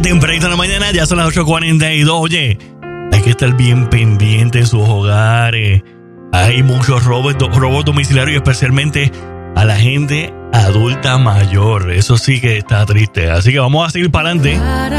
tempranito en la mañana, ya son las 8:42. Oye, hay que estar bien pendiente en sus hogares. Hay muchos robos domiciliarios, especialmente a la gente adulta mayor. Eso sí que está triste. Así que vamos a seguir para adelante.